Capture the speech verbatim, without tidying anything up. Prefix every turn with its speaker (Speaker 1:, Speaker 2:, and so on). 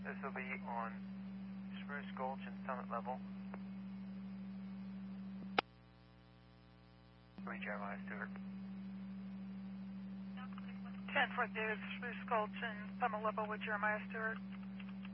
Speaker 1: This will be on Spruce Gulch and Summit level. Three Jeremiah Stewart.
Speaker 2: ten Fort David, Spruce Gulch and Summit level with Jeremiah Stewart.